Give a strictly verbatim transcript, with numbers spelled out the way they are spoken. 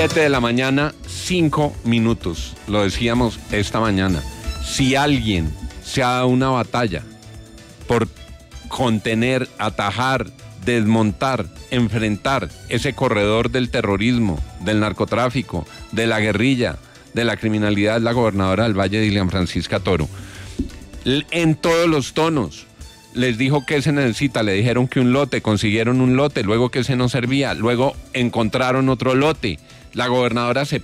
siete de la mañana, cinco minutos. Lo decíamos esta mañana. Si alguien se ha dado una batalla por contener, atajar, desmontar, enfrentar ese corredor del terrorismo, del narcotráfico, de la guerrilla, de la criminalidad, es la gobernadora del Valle, Dilian Francisca Toro. En todos los tonos. Les dijo que se necesita, le dijeron que un lote, consiguieron un lote, luego que ese no servía, luego encontraron otro lote. La gobernadora se